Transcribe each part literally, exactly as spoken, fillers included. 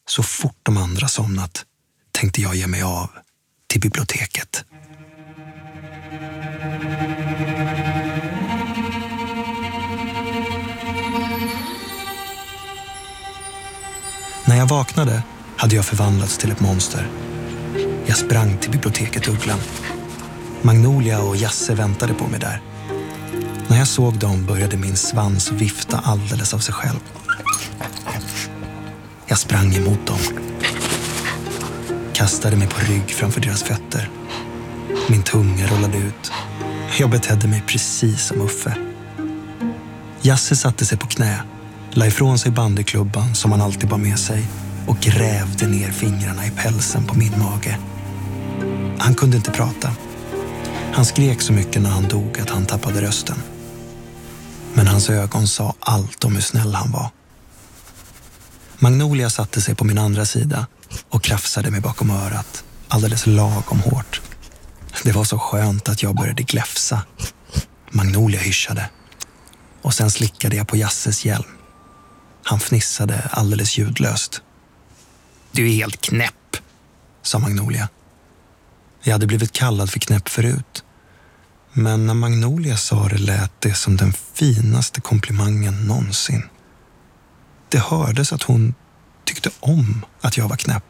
Så fort de andra somnat tänkte jag ge mig av till biblioteket. När jag vaknade hade jag förvandlats till ett monster. Jag sprang till biblioteket Ugglan. Magnolia och Jasse väntade på mig där. När jag såg dem började min svans vifta alldeles av sig själv. Jag sprang emot dem. Kastade mig på rygg framför deras fötter. Min tunga rullade ut. Jag betedde mig precis som Uffe. Jasse satte sig på knä, la ifrån sig bandyklubban som han alltid bar med sig och grävde ner fingrarna i pälsen på min mage. Han kunde inte prata. Han skrek så mycket när han dog att han tappade rösten. Men hans ögon sa allt om hur snäll han var. Magnolia satte sig på min andra sida och krafsade mig bakom örat, alldeles lagom hårt. Det var så skönt att jag började gläfsa. Magnolia hyschade. Och sen slickade jag på Jasses hjälm. Han fnissade alldeles ljudlöst. Du är helt knäpp, sa Magnolia. Jag hade blivit kallad för knäpp förut. Men när Magnolia sa det lät det som den finaste komplimangen någonsin. Det hördes att hon tyckte om att jag var knäpp.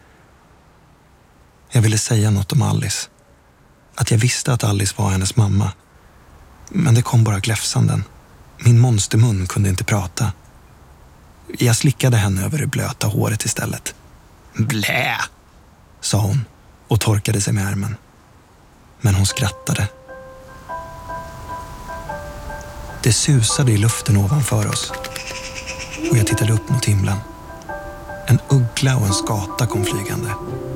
Jag ville säga något om Alice. Att jag visste att Alice var hennes mamma. Men det kom bara gläfsanden. Min monstermun kunde inte prata. Jag slickade henne över det blöta håret istället. Blä, sa hon och torkade sig med ärmen. Men hon skrattade. Det susade i luften ovanför oss. Och jag tittade upp mot himlen. En uggla och en skata kom flygande.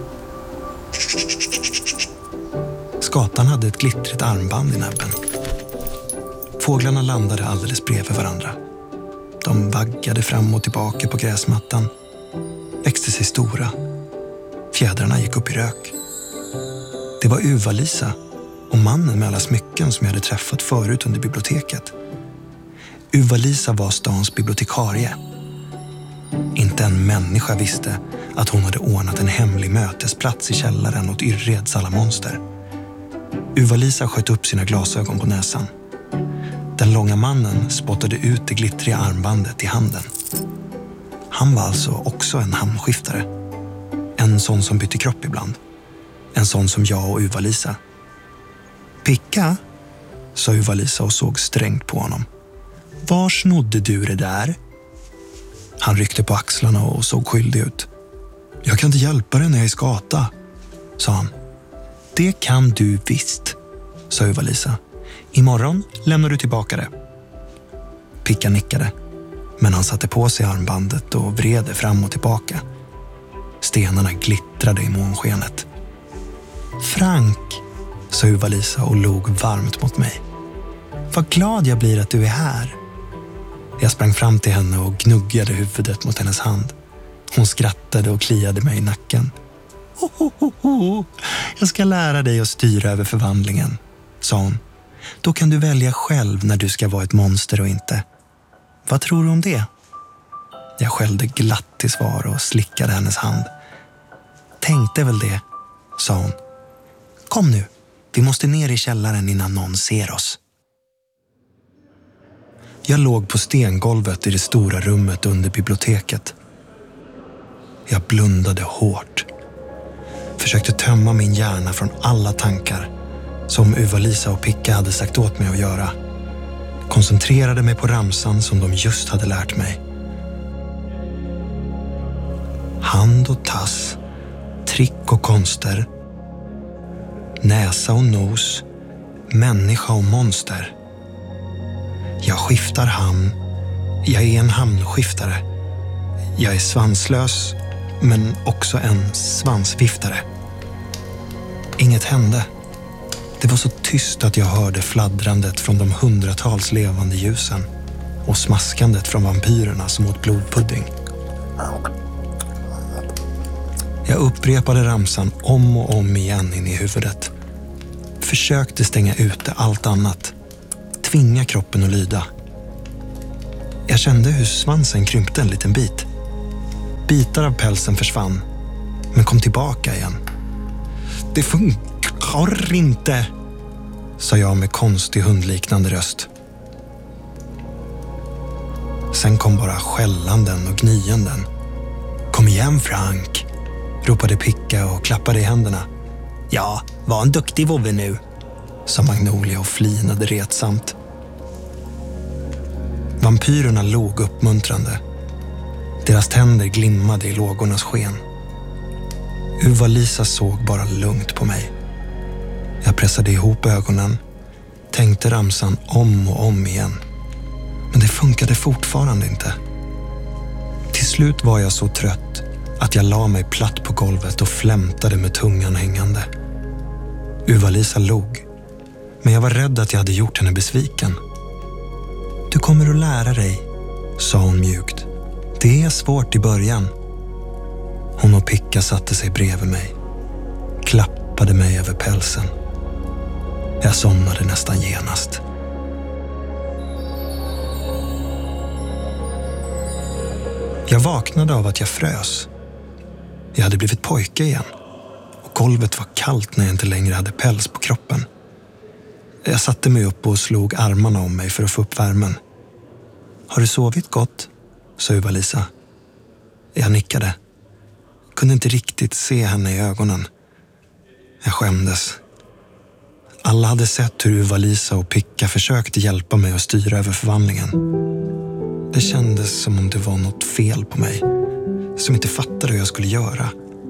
Skatan hade ett glittrigt armband i näbben. Fåglarna landade alldeles bredvid varandra. De vaggade fram och tillbaka på gräsmattan. Växte sig stora. Fjädrarna gick upp i rök. Det var Uva-Lisa och mannen med alla smycken som jag hade träffat förut under biblioteket. Uva-Lisa var stans bibliotekarie. Inte en människa visste att hon hade ordnat en hemlig mötesplats i källaren åt Yrreds alla monster. Uva-Lisa sköt upp sina glasögon på näsan. Den långa mannen spottade ut det glittriga armbandet i handen. Han var alltså också en hamnskiftare. En sån som bytte kropp ibland. En sån som jag och Uva-Lisa. Picka, sa Uva-Lisa och såg strängt på honom. Var snodde du det där? Han ryckte på axlarna och såg skyldig ut. Jag kan inte hjälpa dig när jag är skata, sa han. Det kan du visst, sa Uva-Lisa. Imorgon lämnar du tillbaka det. Picka nickade, men han satte på sig armbandet och vred det fram och tillbaka. Stenarna glittrade i månskenet. Frank, sa Uva-Lisa och log varmt mot mig. Vad glad jag blir att du är här. Jag sprang fram till henne och gnuggade huvudet mot hennes hand. Hon skrattade och kliade mig i nacken. Ho, ho, ho, ho. Jag ska lära dig att styra över förvandlingen, sa hon. Då kan du välja själv när du ska vara ett monster och inte. Vad tror du om det? Jag skällde glatt till svar och slickade hennes hand. Tänkte väl det, sa hon. Kom nu, vi måste ner i källaren innan någon ser oss. Jag låg på stengolvet i det stora rummet under biblioteket. Jag blundade hårt. Försökte tömma min hjärna från alla tankar som Uva-Lisa och Picka hade sagt åt mig att göra. Koncentrerade mig på ramsan som de just hade lärt mig. Hand och tass, trick och konster, näsa och nos, människa och monster. Jag skiftar hamn. Jag är en hamnskiftare. Jag är svanslös, men också en svansviftare. Inget hände. Det var så tyst att jag hörde fladdrandet från de hundratals levande ljusen och smaskandet från vampyrerna som åt blodpudding. Jag upprepade ramsan om och om igen in i huvudet. Försökte stänga ute allt annat. Tvinga kroppen att lyda. Jag kände hur svansen krympte en liten bit. Bitar av pälsen försvann, men kom tillbaka igen. Det funkar inte, sa jag med konstig hundliknande röst. Sen kom bara skällanden och gnyenden. Kom igen, Frank, ropade Picka och klappade i händerna. Ja, var en duktig vovve nu, sa Magnolia och flinade retsamt. Vampyrerna log uppmuntrande. Deras tänder glimmade i lågornas sken. Uva-Lisa såg bara lugnt på mig. Jag pressade ihop ögonen, tänkte ramsan om och om igen. Men det funkade fortfarande inte. Till slut var jag så trött att jag la mig platt på golvet och flämtade med tungan hängande. Uva-Lisa log, men jag var rädd att jag hade gjort henne besviken. Du kommer att lära dig, sa hon mjukt. Det är svårt i början. Hon och Picka satte sig bredvid mig, klappade mig över pälsen. Jag somnade nästan genast. Jag vaknade av att jag frös. Jag hade blivit pojke igen och golvet var kallt när jag inte längre hade päls på kroppen. Jag satte mig upp och slog armarna om mig för att få upp värmen. Har du sovit gott? Sa Uva-Lisa. Jag nickade. Kunde inte riktigt se henne i ögonen. Jag skämdes. Alla hade sett hur Uva-Lisa och Picka försökte hjälpa mig att styra över förvandlingen. Det kändes som om det var något fel på mig, som inte fattade hur jag skulle göra.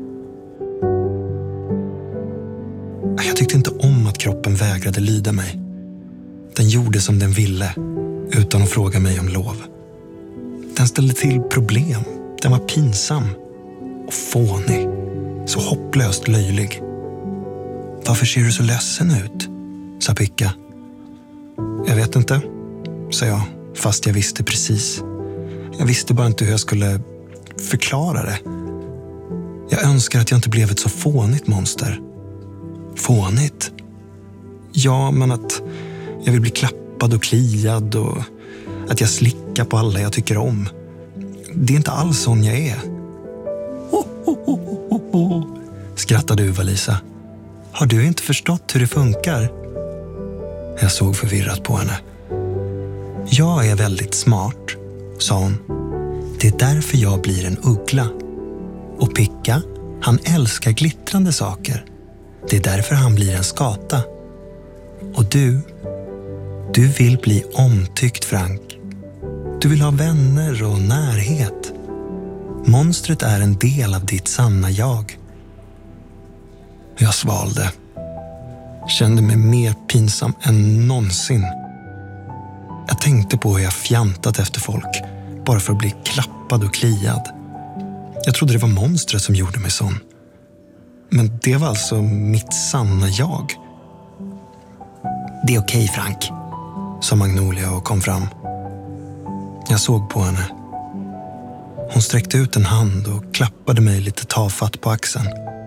Jag tyckte inte om att kroppen vägrade lyda mig. Den gjorde som den ville, utan att fråga mig om lov. Den ställde till problem. Den var pinsam och fånig, så hopplöst löjlig. Varför ser du så ledsen ut? Sa Picka. Jag vet inte, sa jag, fast jag visste precis. Jag visste bara inte hur jag skulle förklara det. Jag önskar att jag inte blev ett så fånigt monster. Fånigt? Ja, men att jag vill bli klappad och kliad och att jag slickar på alla jag tycker om. Det är inte alls sån jag är. Ho, ho, ho, ho, ho. Skrattade Uva-Lisa. Har du inte förstått hur det funkar? Jag såg förvirrat på henne. Jag är väldigt smart, sa hon. Det är därför jag blir en uggla. Och Picka, han älskar glittrande saker. Det är därför han blir en skata. Och du, du vill bli omtyckt, Frank. Du vill ha vänner och närhet. Monstret är en del av ditt sanna jag. Jag svalde. Kände mig mer pinsam än någonsin. Jag tänkte på hur jag fjantat efter folk, bara för att bli klappad och kliad. Jag trodde det var monstret som gjorde mig sån. Men det var alltså mitt sanna jag. Det är okej, Frank, sa Magnolia och kom fram. Jag såg på henne. Hon sträckte ut en hand och klappade mig lite tafatt på axeln.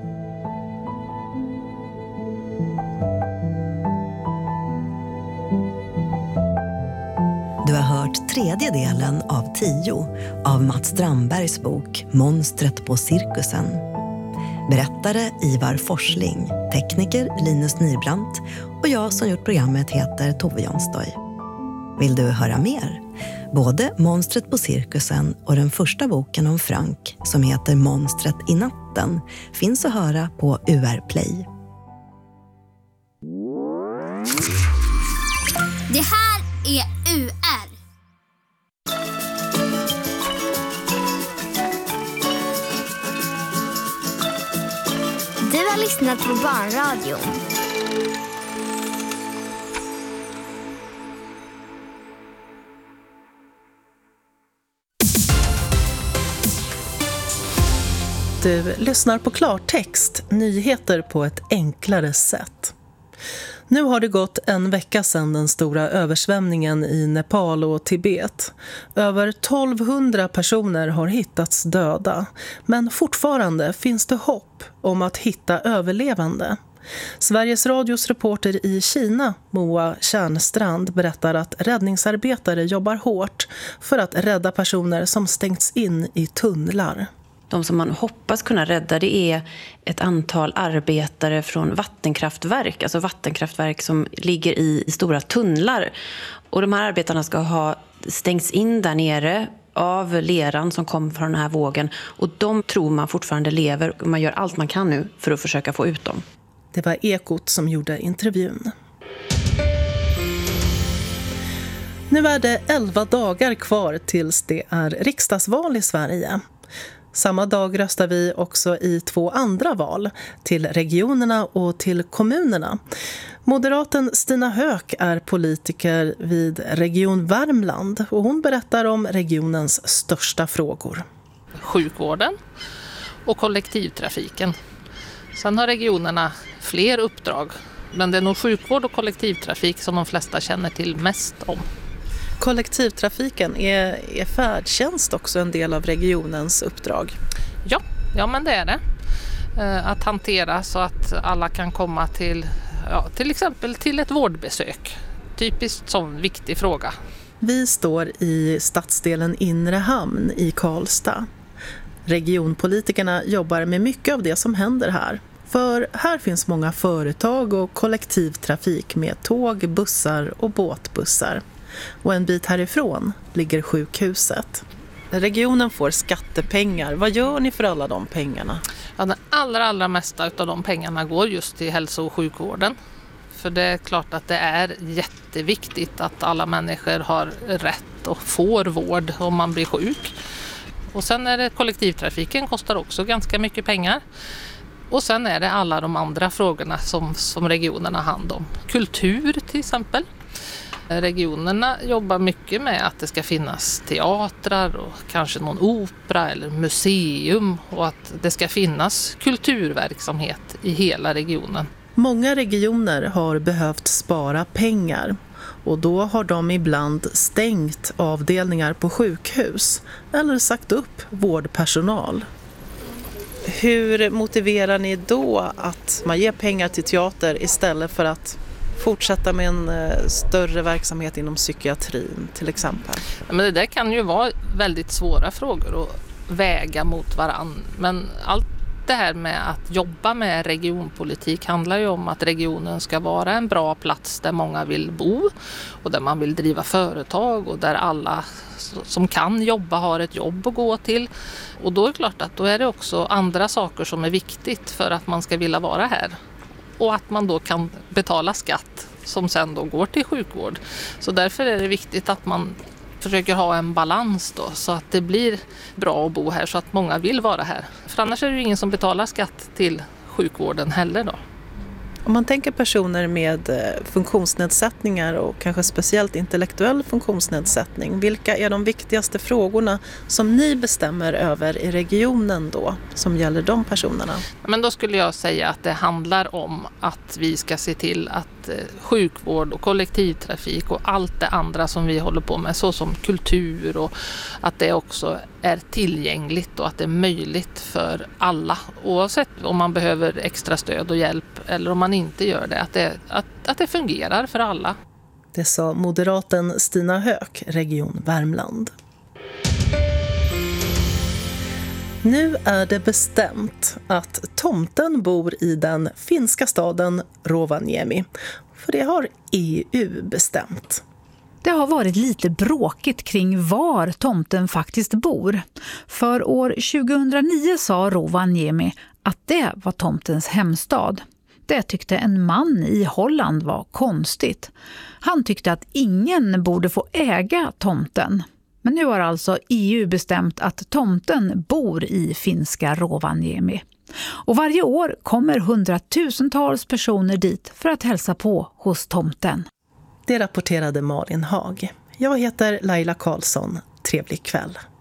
Du har hört tredje delen av tio av Mats Strandbergs bok Monstret på cirkusen. Berättare Ivar Forsling, tekniker Linus Nybrandt och jag som gjort programmet heter Tove Jonsdoj. Vill du höra mer? Både Monstret på cirkusen och den första boken om Frank som heter Monstret i natten finns att höra på U R Play. Det här är U R. Du har lyssnat på Barnradion. Du lyssnar på klartext, nyheter på ett enklare sätt. Nu har det gått en vecka sedan den stora översvämningen i Nepal och Tibet. Över tolvhundra personer har hittats döda, men fortfarande finns det hopp om att hitta överlevande. Sveriges Radios reporter i Kina, Moa Kärnstrand, berättar att räddningsarbetare jobbar hårt för att rädda personer som stängts in i tunnlar. De som man hoppas kunna rädda, det är ett antal arbetare från vattenkraftverk, alltså vattenkraftverk som ligger i stora tunnlar. Och de här arbetarna ska ha stängts in där nere av leran som kom från den här vågen. Och de tror man fortfarande lever och man gör allt man kan nu för att försöka få ut dem. Det var Ekot som gjorde intervjun. Nu är det elva dagar kvar tills det är riksdagsval i Sverige. Samma dag röstar vi också i två andra val, till regionerna och till kommunerna. Moderaten Stina Höök är politiker vid Region Värmland och hon berättar om regionens största frågor. Sjukvården och kollektivtrafiken. Sen har regionerna fler uppdrag, men det är nog sjukvård och kollektivtrafik som de flesta känner till mest om. Kollektivtrafiken, är, är färdtjänst också en del av regionens uppdrag? Ja, ja men det är det. Att hantera så att alla kan komma till, ja, till exempel till ett vårdbesök. Typiskt sån viktig fråga. Vi står i stadsdelen Inre Hamn i Karlstad. Regionpolitikerna jobbar med mycket av det som händer här. För här finns många företag och kollektivtrafik med tåg, bussar och båtbussar. Och en bit härifrån ligger sjukhuset. Regionen får skattepengar. Vad gör ni för alla de pengarna? Ja, den allra, allra mesta av de pengarna går just till hälso- och sjukvården. För det är klart att det är jätteviktigt att alla människor har rätt och får vård om man blir sjuk. Och sen är det kollektivtrafiken, kostar också ganska mycket pengar. Och sen är det alla de andra frågorna som, som regionerna har hand om. Kultur till exempel. Regionerna jobbar mycket med att det ska finnas teatrar och kanske någon opera eller museum och att det ska finnas kulturverksamhet i hela regionen. Många regioner har behövt spara pengar och då har de ibland stängt avdelningar på sjukhus eller sagt upp vårdpersonal. Hur motiverar ni då att man ger pengar till teater istället för att fortsätta med en större verksamhet inom psykiatrin till exempel? Men det där kan ju vara väldigt svåra frågor att väga mot varann. Men allt det här med att jobba med regionpolitik handlar ju om att regionen ska vara en bra plats där många vill bo och där man vill driva företag och där alla som kan jobba har ett jobb att gå till. Och då är det klart att då är det också andra saker som är viktigt för att man ska vilja vara här. Och att man då kan betala skatt som sen då går till sjukvård. Så därför är det viktigt att man försöker ha en balans då, så att det blir bra att bo här så att många vill vara här. För annars är det ju ingen som betalar skatt till sjukvården heller då. Om man tänker personer med funktionsnedsättningar och kanske speciellt intellektuell funktionsnedsättning, vilka är de viktigaste frågorna som ni bestämmer över i regionen då, som gäller de personerna? Men då skulle jag säga att det handlar om att vi ska se till att sjukvård och kollektivtrafik och allt det andra som vi håller på med, så som kultur, och att det också är tillgängligt och att det är möjligt för alla, oavsett om man behöver extra stöd och hjälp eller om man inte gör det, att det, att, att det fungerar för alla. Det sa moderaten Stina Höök, Region Värmland. Nu är det bestämt att tomten bor i den finska staden Rovaniemi, för det har E U bestämt. Det har varit lite bråkigt kring var tomten faktiskt bor. För år tjugohundranio sa Rovaniemi att det var tomtens hemstad. Det tyckte en man i Holland var konstigt. Han tyckte att ingen borde få äga tomten. Men nu har alltså E U bestämt att tomten bor i finska Rovaniemi. Och varje år kommer hundratusentals personer dit för att hälsa på hos tomten. Det rapporterade Malin Hag. Jag heter Laila Karlsson. Trevlig kväll.